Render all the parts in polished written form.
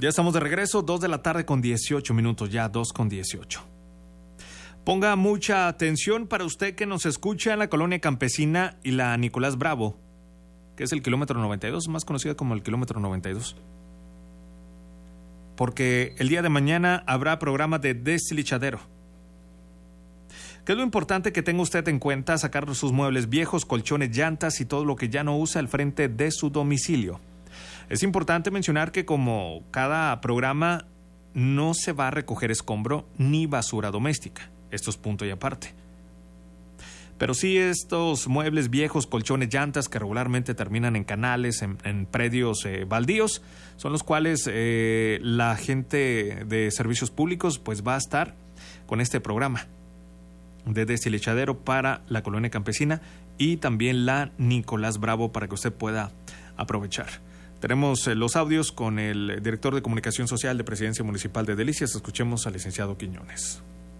Ya estamos de regreso, 2 de la tarde con 18 minutos, ya 2:18. Ponga mucha atención para usted que nos escucha en la Colonia Campesina y la Nicolás Bravo, que es el kilómetro 92, más conocida como el kilómetro 92. Porque el día de mañana habrá programa de destilichadero. ¿Qué es lo importante que tenga usted en cuenta? Sacar sus muebles viejos, colchones, llantas y todo lo que ya no usa al frente de su domicilio. Es importante mencionar que como cada programa no se va a recoger escombro ni basura doméstica. Esto es punto y aparte. Pero sí estos muebles viejos, colchones, llantas que regularmente terminan en canales, en predios baldíos, son los cuales la gente de servicios públicos pues va a estar con este programa de destilichadero para la Colonia Campesina y también la Nicolás Bravo para que usted pueda aprovechar. Tenemos los audios con el director de Comunicación Social de Presidencia Municipal de Delicias. Escuchemos al licenciado Quiñones.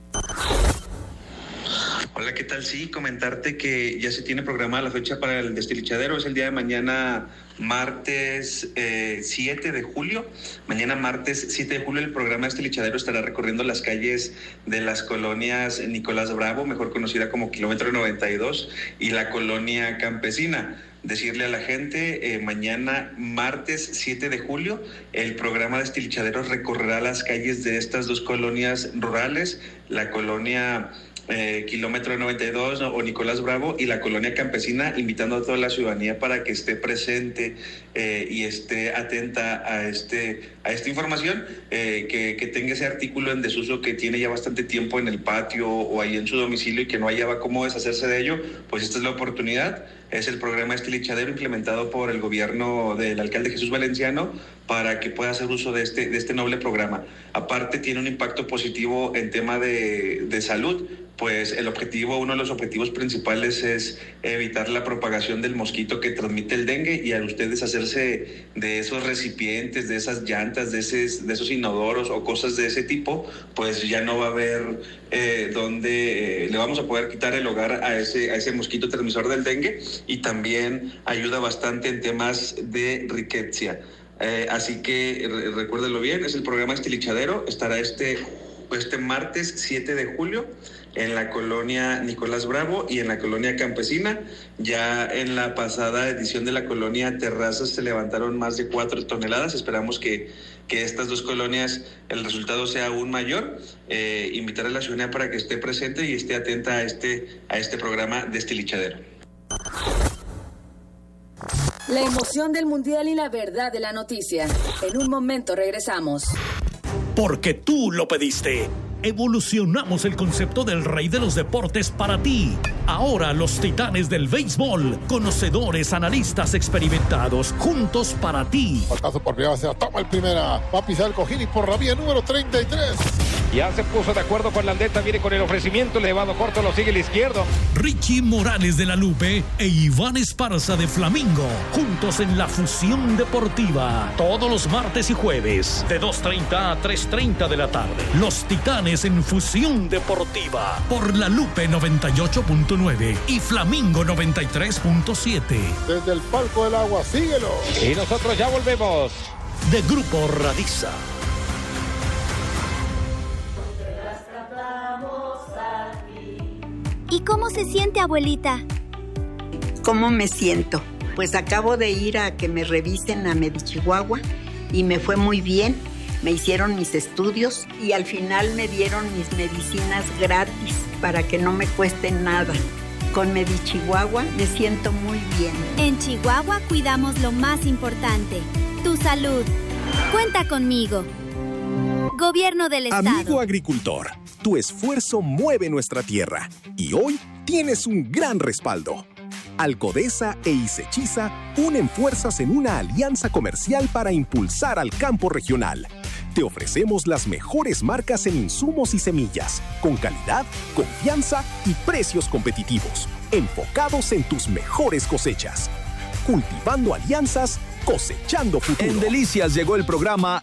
Hola, ¿qué tal? Sí, comentarte que ya se tiene programada la fecha para el destilichadero. Es el día de mañana, martes 7 de julio. Mañana, martes 7 de julio, el programa destilichadero estará recorriendo las calles de las colonias Nicolás Bravo, mejor conocida como kilómetro 92, y la Colonia Campesina. Decirle a la gente, mañana martes 7 de julio, el programa destilichadero recorrerá las calles de estas dos colonias rurales, la colonia kilómetro 92 o Nicolás Bravo y la Colonia Campesina, invitando a toda la ciudadanía para que esté presente y esté atenta a esta información, que tenga ese artículo en desuso que tiene ya bastante tiempo en el patio o ahí en su domicilio y que no hallaba cómo deshacerse de ello. Pues esta es la oportunidad. Es el programa destilichadero implementado por el gobierno del alcalde Jesús Valenciano para que pueda hacer uso de este noble programa. Aparte, tiene un impacto positivo en tema de salud, pues uno de los objetivos principales es evitar la propagación del mosquito que transmite el dengue, y al usted deshacerse de esos recipientes, de esas llantas, de esos inodoros o cosas de ese tipo, pues ya no va a haber donde le vamos a poder quitar el hogar a ese mosquito transmisor del dengue, y también ayuda bastante en temas de riqueza. Así que recuérdelo bien, es el programa destilichadero, estará este martes 7 de julio en la colonia Nicolás Bravo y en la Colonia Campesina. Ya en la pasada edición de la Colonia Terrazas se levantaron más de 4 toneladas. Esperamos que estas dos colonias el resultado sea aún mayor. Invitar a la ciudadanía para que esté presente y esté atenta a este programa destilichadero. La emoción del Mundial y la verdad de la noticia. En un momento regresamos. Porque tú lo pediste. Evolucionamos el concepto del rey de los deportes para ti. Ahora los titanes del béisbol, conocedores, analistas experimentados, juntos para ti. Pasazo por primera, se la toma el primera. Va a pisar el cojín y por la vía número 33. Ya se puso de acuerdo con Landeta, viene con el ofrecimiento, elevado corto, lo sigue el izquierdo. Richie Morales de La Lupe e Iván Esparza de Flamingo, juntos en la Fusión Deportiva. Todos los martes y jueves, de 2:30 a 3:30 de la tarde. Los Titanes en Fusión Deportiva, por La Lupe 98.9 y Flamingo 93.7. Desde el palco del agua, síguelo. Y nosotros ya volvemos. De Grupo Radiza. ¿Y cómo se siente, abuelita? ¿Cómo me siento? Pues acabo de ir a que me revisen a Medichihuahua y me fue muy bien. Me hicieron mis estudios y al final me dieron mis medicinas gratis para que no me cuesten nada. Con Medichihuahua me siento muy bien. En Chihuahua cuidamos lo más importante, tu salud. Cuenta conmigo. Gobierno del Estado. Amigo agricultor, tu esfuerzo mueve nuestra tierra y hoy tienes un gran respaldo. Alcodesa e Isechiza unen fuerzas en una alianza comercial para impulsar al campo regional. Te ofrecemos las mejores marcas en insumos y semillas, con calidad, confianza y precios competitivos, enfocados en tus mejores cosechas. Cultivando alianzas, cosechando futuro. En Delicias llegó el programa